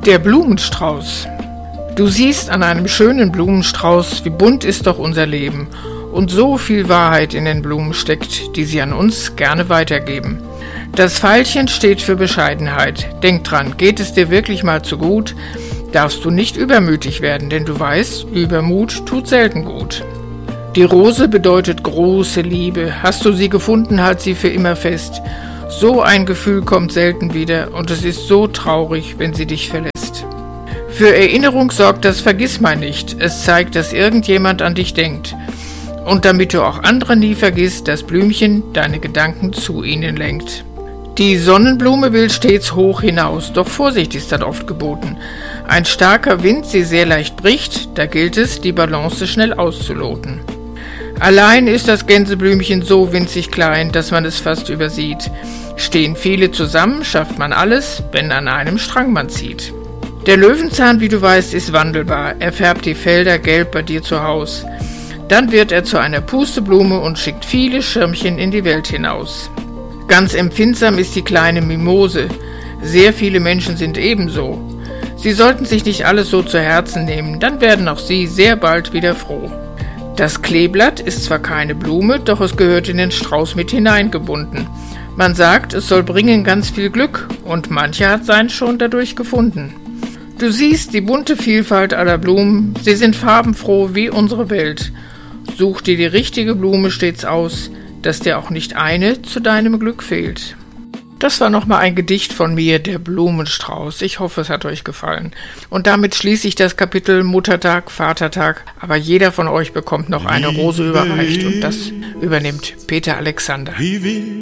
Der Blumenstrauß. Du siehst an einem schönen Blumenstrauß, wie bunt ist doch unser Leben und so viel Wahrheit in den Blumen steckt, die sie an uns gerne weitergeben. Das Veilchen steht für Bescheidenheit. Denk dran, geht es dir wirklich mal zu gut, darfst du nicht übermütig werden, denn du weißt, Übermut tut selten gut. Die Rose bedeutet große Liebe. Hast du sie gefunden, halt sie für immer fest. So ein Gefühl kommt selten wieder und es ist so traurig, wenn sie dich verlässt. Für Erinnerung sorgt das Vergissmeinnicht. Es zeigt, dass irgendjemand an dich denkt. Und damit du auch andere nie vergisst, das Blümchen deine Gedanken zu ihnen lenkt. Die Sonnenblume will stets hoch hinaus, doch Vorsicht ist dann oft geboten. Ein starker Wind sie sehr leicht bricht, da gilt es, die Balance schnell auszuloten. Allein ist das Gänseblümchen so winzig klein, dass man es fast übersieht. Stehen viele zusammen, schafft man alles, wenn an einem Strang man zieht. Der Löwenzahn, wie du weißt, ist wandelbar. Er färbt die Felder gelb bei dir zu Haus. Dann wird er zu einer Pusteblume und schickt viele Schirmchen in die Welt hinaus. Ganz empfindsam ist die kleine Mimose. Sehr viele Menschen sind ebenso. Sie sollten sich nicht alles so zu Herzen nehmen, dann werden auch sie sehr bald wieder froh. Das Kleeblatt ist zwar keine Blume, doch es gehört in den Strauß mit hineingebunden. Man sagt, es soll bringen ganz viel Glück und mancher hat seinen schon dadurch gefunden. Du siehst die bunte Vielfalt aller Blumen, sie sind farbenfroh wie unsere Welt. Such dir die richtige Blume stets aus, dass dir auch nicht eine zu deinem Glück fehlt. Das war nochmal ein Gedicht von mir, der Blumenstrauß. Ich hoffe, es hat euch gefallen. Und damit schließe ich das Kapitel Muttertag, Vatertag. Aber jeder von euch bekommt noch eine Rose überreicht und das übernimmt Peter Alexander.